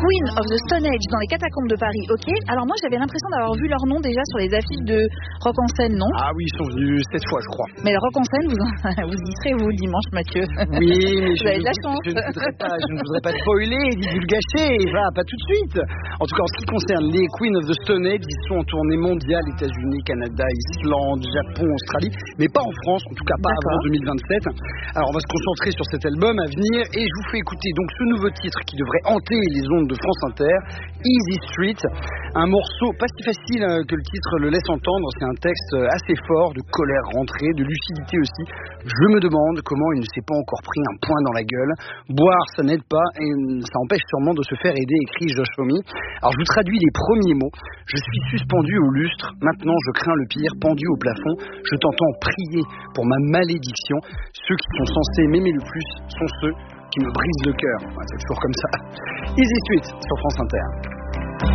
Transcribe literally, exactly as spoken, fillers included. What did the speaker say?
Queen of the Stone Age dans les catacombes de Paris, ok. Alors moi j'avais l'impression d'avoir vu leur nom déjà sur les affiches de Rock en scène, non? Ah oui, ils sont venus cette fois, je crois. Mais le Rock en scène, vous, vous y serez vous dimanche, Mathieu? Oui, mais vous je, avez de ne, la chance. je, ne voudrais pas, je ne voudrais pas spoiler, divulgacher, va, pas tout de suite. En tout cas, en ce qui concerne les Queen of the Stone Age, ils sont en tournée mondiale, États-Unis, Canada, Islande, Japon, Australie, mais pas en France, en tout cas pas D'accord. avant deux mille vingt-sept. Alors on va se concentrer sur cet album à venir et je vous fais écouter donc ce nouveau titre qui devrait hanter les ondes de France Inter, Easy Street, un morceau pas si facile que le titre le laisse entendre. C'est un texte assez fort, de colère rentrée, de lucidité aussi. Je me demande comment il ne s'est pas encore pris un poing dans la gueule. Boire, ça n'aide pas et ça empêche sûrement de se faire aider, écrit Josh Homme. Alors je vous traduis les premiers mots. Je suis suspendu au lustre, maintenant je crains le pire, pendu au plafond. Je t'entends prier pour ma malédiction. Ceux qui sont censés m'aimer le plus sont ceux qui me brisent le cœur. Ouais, c'est toujours comme ça. Easy Street sur France Inter.